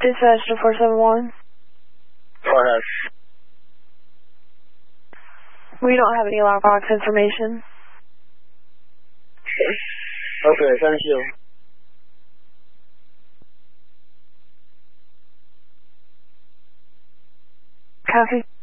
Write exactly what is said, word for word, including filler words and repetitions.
Dispatch to four seven one. Go ahead. We don't have any lockbox information. Okay, thank you. Copy.